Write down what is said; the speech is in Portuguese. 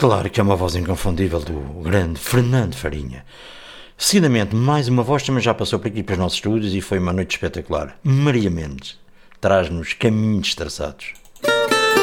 Claro que é uma voz inconfundível do grande Fernando Farinha. Seguidamente, mais uma voz também já passou por aqui para os nossos estúdios e foi uma noite espetacular. Maria Mendes traz-nos Caminhos Traçados.